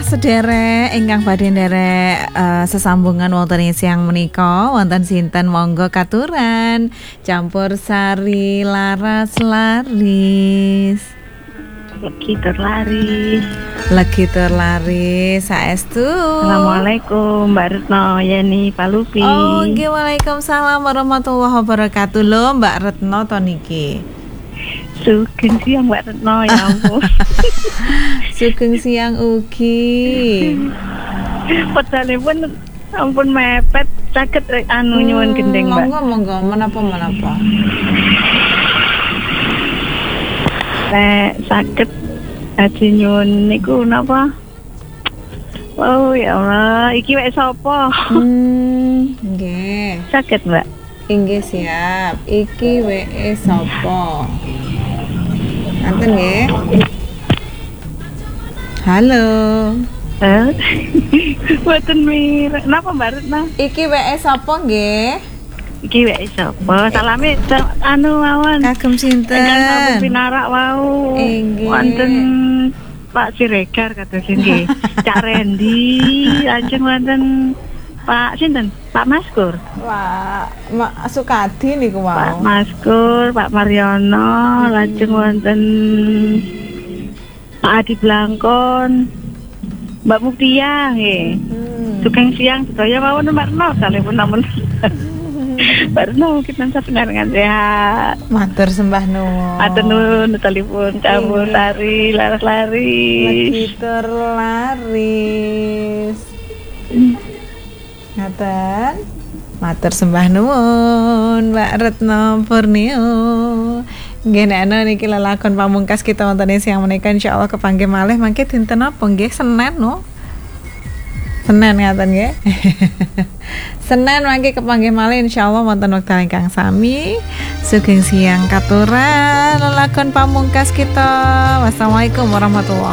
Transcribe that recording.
sederek ingkang badhe nderek sesambungan wonten siang menika wonten sinten monggo katuran campur sari laras laris legi tur laris saestu. Assalamualaikum Mbak Retno Yeni Palupi. Oh nggih, waalaikumsalam warahmatullahi wabarakatuh. Lho Mbak Retno to niki. Sugeng siang Mbak Retno, ya ampun. Sugeng siang ugi. Pedalipun ampun mepet, saged nyuwun gendeng Mbak. Monggo, menapa. Saged aji nyuwun niku napa? Oh ya Allah, iki wek sapa? Nggih. Saged Mbak. Inggih siap. Iki weke sapa? Nanten nggih. Halo. Mboten mireng. Napa Mbak Retno? Iki weke sapa nggih? Iki wek sapa? Salame mawon. Kagem sinten? Ingkang pinarak wau. Inggih. Wonten Pak Siregar kados nggih. Cak Rendi, lajeng wonten Pak sinten? Pak Maskur. Wah, Sukadi niku wau. Pak Maskur, Pak Mariono, lajeng wonten Pak Adi Blangkon, Mbak Muktia nggih. Sugeng siang sedaya mawon Mbak Retno, salepun namun. Mbak Retno kita sapengarengan sehat. Matur sembah nuwun. Matur nuwun telepon campur sari laris-laris. Legi tur laris. Ngaten. Matur sembah nuwun Mbak Retno Purnio. Nggih nek niki lelakon pamungkas kita wonten siang menika insyaallah kepanggih malih mangke dinten apa nggih Senin no. Senin ngaten nggih. Senin mangke kepanggih malih insyaallah wonten wekdal ingkang sami. Sugeng siang katuran lelakon pamungkas kita. Wassalamualaikum warahmatullahi